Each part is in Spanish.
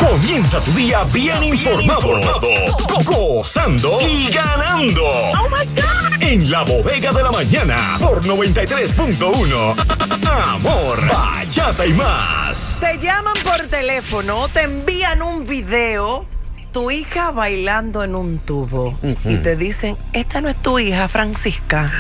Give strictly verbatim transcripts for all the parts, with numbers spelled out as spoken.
Comienza tu día bien, bien informado, informado, gozando y ganando. ¡Oh, my God! En la bodega de la mañana por noventa y tres punto uno. Amor, bachata y más. Te llaman por teléfono, te envían un video, tu hija bailando en un tubo, uh-huh. y te dicen, esta no es tu hija, Francisca.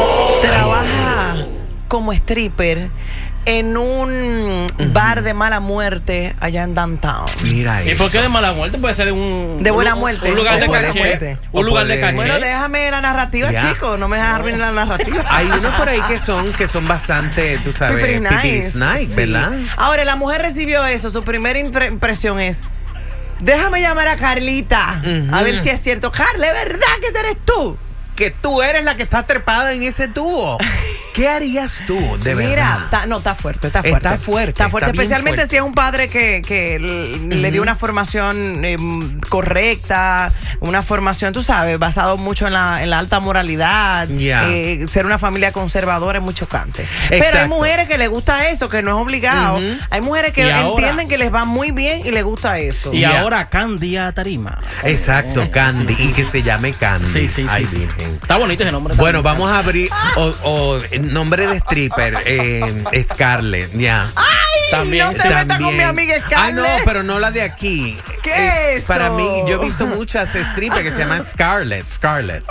Trabaja como stripper en un uh-huh. bar de mala muerte allá en downtown. Mira eso. ¿Y por qué de mala muerte? Puede ser de un... De buena muerte. Un lugar de caché. Muerte. Un lugar de caché. Bueno, déjame la narrativa, yeah. chicos. No me dejas arruinar la narrativa. Hay unos por ahí que son, que son bastante, tú sabes, pipiris nice, nice, sí. ¿verdad? Ahora, la mujer recibió eso. Su primera impre- impresión es, déjame llamar a Carlita, uh-huh. a ver si es cierto. Carla, ¿es verdad que eres tú? Que tú eres la que está trepada en ese tubo. ¿Qué harías tú, de verdad? Mira, ta, no, está fuerte, está fuerte. Está fuerte. Está fuerte, está especialmente fuerte. si es un padre que, que uh-huh. le dio una formación eh, correcta, una formación, tú sabes, basado mucho en la, en la alta moralidad. Yeah. Eh, ser una familia conservadora es muy chocante. Exacto. Pero hay mujeres que les gusta eso, que no es obligado. Uh-huh. Hay mujeres que ahora, entienden que les va muy bien y les gusta eso. Y yeah. ahora Candy a tarima. Exacto, Candy. Y que se llame Candy. Sí, sí, Ay, sí, virgen. sí. Está bonito ese nombre. Bueno, vamos a abrir. O, o nombre de stripper, eh, Scarlett, ya. Yeah. ¡Ay! También, no te metas con mi amiga Scarlett. Ah, no, pero no la de aquí. ¿Qué eh, es eso? Para mí, yo he visto muchas strippers que se llaman Scarlett, Scarlett.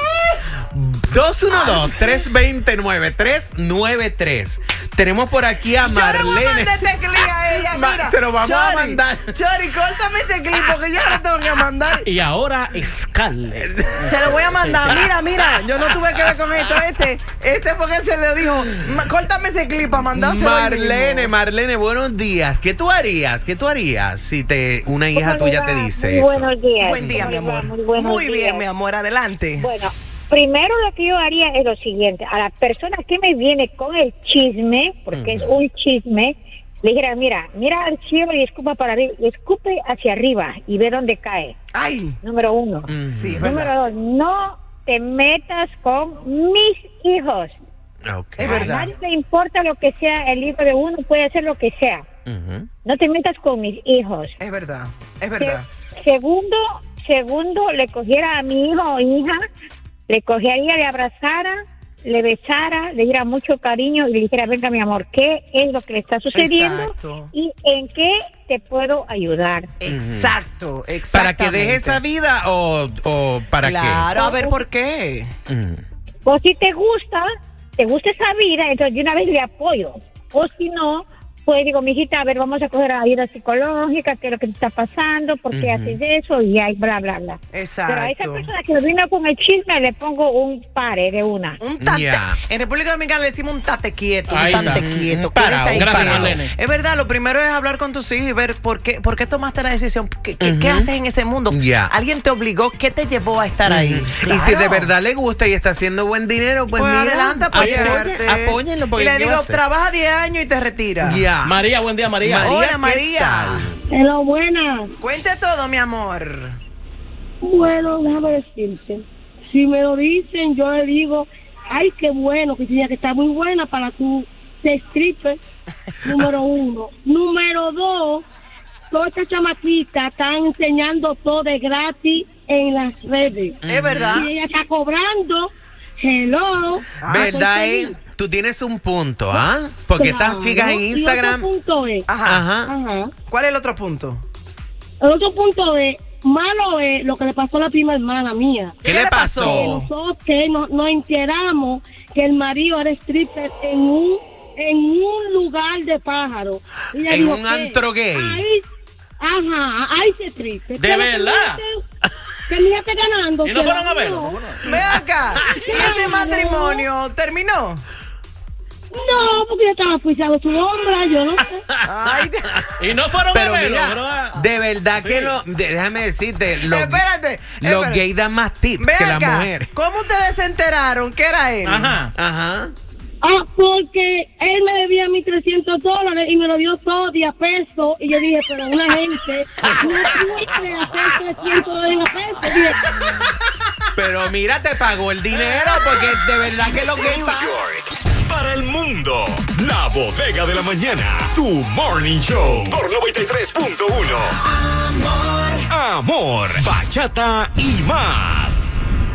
dos uno dos, tres dos nueve, tres nueve tres. Tenemos por aquí a Marlene. Yo este clip a ella, mira. Se lo vamos Chori, a mandar. Chori, córtame ese clip porque ya lo tengo que mandar. Y ahora Scarlett. Se lo voy a mandar. Mira, mira, yo no tuve que ver con esto. Este, este porque se le dijo, córtame ese clip para mandárselo. Marlene, Marlene, buenos días. ¿Qué tú harías? ¿Qué tú harías si te una hija tuya te dice muy eso? Buenos días. Buen día, mi amor. Muy, muy bien, días. mi amor, adelante. Bueno, primero lo que yo haría es lo siguiente. A la persona que me viene con el chisme, porque uh-huh. es un chisme, le dijera, mira, mira al cielo y escupa para arriba, y escupe hacia arriba y ve dónde cae. Ay. Número uno. Uh-huh. Sí, Número verdad. dos, no te metas con mis hijos. Okay. Es verdad. A nadie le importa lo que sea, el hijo de uno puede hacer lo que sea. Uh-huh. No te metas con mis hijos. Es verdad, es verdad. Se- segundo, segundo, le cogiera a mi hijo o hija, le cogería, le abrazara, le besara, le diera mucho cariño y le dijera, venga mi amor, ¿qué es lo que le está sucediendo? Exacto. ¿Y en qué te puedo ayudar? Exacto, exacto. ¿Para que deje esa vida o, o para claro, qué? Claro, a ver por qué. Mm. O si te gusta, te gusta esa vida, entonces de una vez le apoyo. O si no, pues digo, mijita, a ver, vamos a coger ayuda psicológica, qué es lo que te está pasando, por qué uh-huh. haces eso, y hay bla, bla, bla. Exacto. Pero a esa persona que me vino con el chisme le pongo un pare de una. Un tate. Yeah. En República Dominicana le decimos un tate quieto, Ahí un tate está. quieto. Un parado, Quédese ahí gracias, parado. Marlene. Es verdad, lo primero es hablar con tus hijos y ver por qué, por qué tomaste la decisión. ¿Qué, qué, Uh-huh. qué haces en ese mundo? Yeah. ¿Alguien te obligó? ¿Qué te llevó a estar uh-huh. ahí? Y Claro. si de verdad le gusta y está haciendo buen dinero, pues, Pues mira, adelante, apoyarte. apoyen, apóyenlo. Y le digo, trabaja diez años y te retira. Ya. Yeah. María, buen día, María. María, Hola, ¿qué María. tal? Hello, buena. Cuente todo, mi amor. Bueno, déjame decirte. Si me lo dicen, yo le digo, ay, qué bueno, que tenía que estar muy buena para tu stripper. Número uno. Número dos, todas estas chamaquitas están enseñando todo de gratis en las redes. Es verdad. Y ella está cobrando. Hello. ¿Verdad? Eh? Tú tienes un punto, ¿ah? Porque Claro. estas chicas en Instagram. Y otro punto es, Ajá. Ajá. ajá. ¿Cuál es el otro punto? El otro punto es, malo es lo que le pasó a la prima hermana mía. ¿Qué, ¿Qué le le pasó? pasó? Nosotros que nos, nos enteramos que el marido era stripper en un en un lugar de pájaro. Y ella En dijo un que antro gay. Ahí, ajá, ahí se stripper. ¿De verdad? Que mía esté ganando. ¿Y no que fueron la a verlo? no. Ve acá. ¿Y ese Claro. matrimonio terminó? No, porque ya estaba oficiado su hombre, yo no sé. Ay, Y no fueron Pero a verlo, mira, ¿verdad? de verdad que Sí. lo, de- déjame decirte, los, espérate. los espérate. gays dan más tips Ve que las acá. mujeres. ¿Cómo ustedes se enteraron que era él? Ajá. Ajá. Ah, porque él me debía mis trescientos dólares y me lo dio todo diez pesos. Y yo dije, pero una gente no puede hacer trescientos dólares a pesos. Dije, Pero mira, te pagó el dinero porque de verdad que los gays New pagan. York, para el mundo, la bodega de la mañana, tu morning show por noventa y tres punto uno. amor, bachata y más.